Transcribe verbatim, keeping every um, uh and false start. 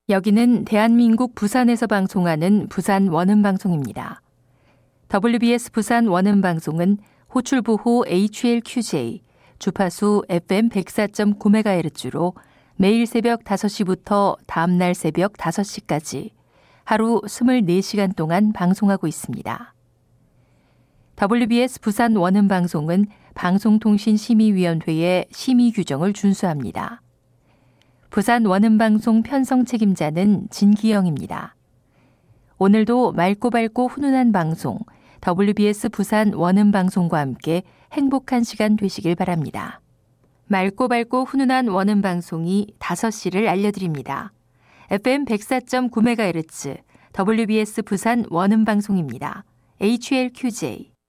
여기는 대한민국 부산에서 방송하는 부산 원음방송입니다. 더블유비에스 부산 원음방송은 호출보호 에이치엘큐제이, 주파수 에프엠 백사 점 구 메가헤르츠로 매일 새벽 다섯 시부터 다음날 새벽 다섯 시까지 하루 이십사 시간 동안 방송하고 있습니다. 더블유비에스 부산 원음방송은 방송통신심의위원회의 심의 규정을 준수합니다. 부산 원음방송 편성 책임자는 진기영입니다. 오늘도 맑고 밝고 훈훈한 방송, 더블유비에스 부산 원음방송과 함께 행복한 시간 되시길 바랍니다. 맑고 밝고 훈훈한 원음방송이 다섯 시를 알려드립니다. 에프엠 백사 점 구 메가헤르츠 더블유비에스 부산 원음방송입니다. 에이치엘큐제이